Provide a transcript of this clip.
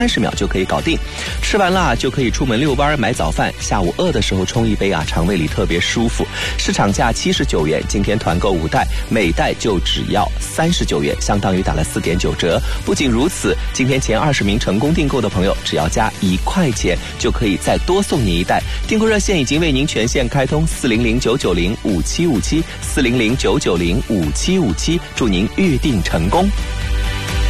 30秒就可以搞定，吃完了就可以出门遛弯买早饭，下午饿的时候冲一杯啊，肠胃里特别舒服。市场价79元，今天团购5袋，每袋就只要39元，相当于打了4.9折。不仅如此，今天前20名成功订购的朋友，只要加1块钱就可以再多送你1袋。订购热线已经为您全线开通，400-990-5757，400-990-5757，祝您预订成功。